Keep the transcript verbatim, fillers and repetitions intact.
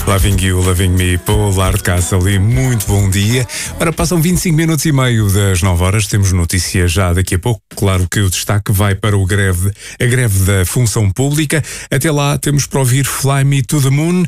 Loving You, Loving Me, Paul Hardcastle, e muito bom dia. Ora, passam vinte e cinco minutos e meio das nove horas, temos notícias já daqui a pouco. Claro que o destaque vai para o greve, a greve da função pública. Até lá temos para ouvir Fly Me to the Moon